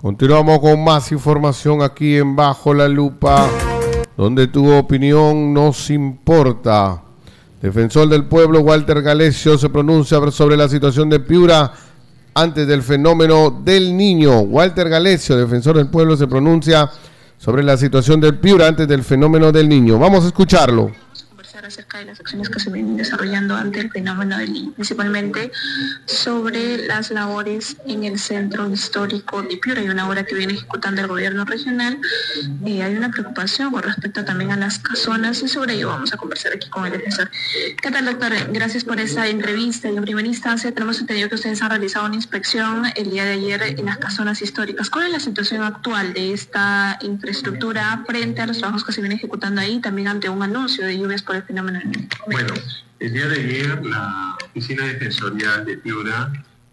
Continuamos con más información aquí en Bajo la Lupa, donde tu opinión nos importa. Defensor del pueblo Walter Galecio se pronuncia sobre la situación de Piura antes del fenómeno del Niño. Walter Galecio, defensor del pueblo, se pronuncia sobre la situación del Piura antes del fenómeno del Niño. Vamos a escucharlo. Acerca de las acciones que se vienen desarrollando ante el fenómeno del Niño, principalmente sobre las labores en el centro histórico de Piura. Hay una obra que viene ejecutando el gobierno regional y hay una preocupación con respecto también a las casonas, y sobre ello vamos a conversar aquí con el defensor. ¿Qué tal, doctor? Gracias por esta entrevista. Y en primera instancia tenemos entendido que ustedes han realizado una inspección el día de ayer en las casonas históricas. ¿Cuál es la situación actual de esta infraestructura frente a los trabajos que se vienen ejecutando ahí, también ante un anuncio de lluvias por el fenómeno? Bueno, el día de ayer la Oficina Defensorial de Piura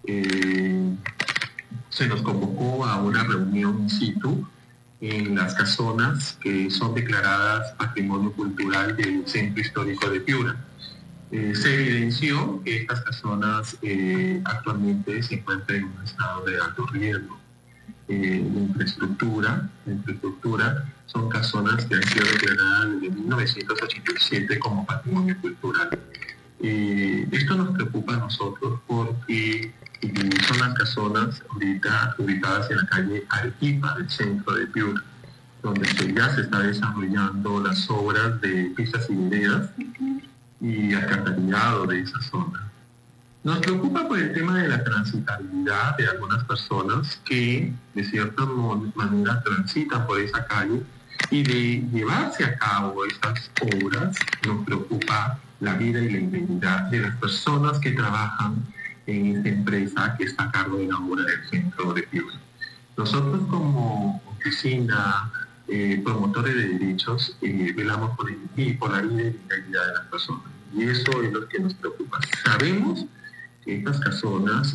se nos convocó a una reunión in situ en las casonas que son declaradas Patrimonio Cultural del Centro Histórico de Piura. Se evidenció que estas casonas actualmente se encuentran en un estado de alto riesgo. La infraestructura son casonas que han sido declaradas desde 1987 como patrimonio cultural. Esto nos preocupa a nosotros porque son las casonas ahorita ubicadas en la calle Arequipa del centro de Piura, donde ya se está desarrollando las obras de pistas y veredas y alcantarillado de esa zona. Nos preocupa por el tema de la transitabilidad de algunas personas que de cierta manera transitan por esa calle, y de llevarse a cabo estas obras nos preocupa la vida y la integridad de las personas que trabajan en esta empresa que está a cargo de la obra del centro de Piura. Nosotros como oficina promotores de derechos velamos por la vida y la integridad de las personas, y eso es lo que nos preocupa. Sabemos que estas casonas,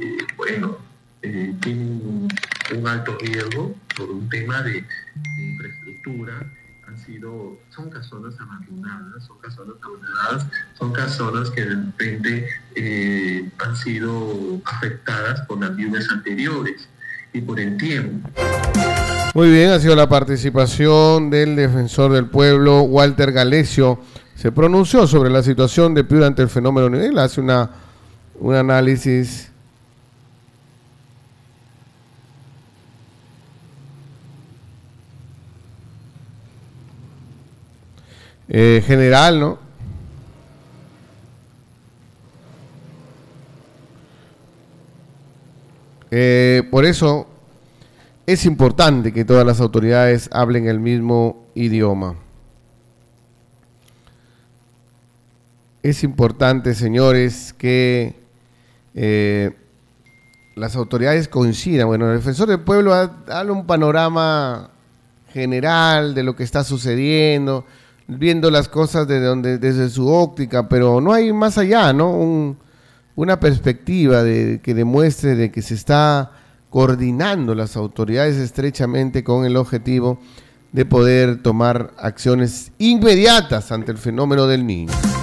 tienen un alto riesgo por un tema de infraestructura. Son casonas abandonadas, son casonas que de repente han sido afectadas por las lluvias anteriores y por el tiempo. Muy bien, ha sido la participación del defensor del pueblo, Walter Galecio. Se pronunció sobre la situación de Piura ante el fenómeno del Niño. Hace un análisis general, ¿no? Por eso es importante que todas las autoridades hablen el mismo idioma. Es importante, señores, que las autoridades coincidan. Bueno, el defensor del pueblo habla un panorama general de lo que está sucediendo, viendo las cosas desde su óptica, pero no hay más allá, ¿no? Una perspectiva que demuestre de que se está coordinando las autoridades estrechamente con el objetivo de poder tomar acciones inmediatas ante el fenómeno del Niño.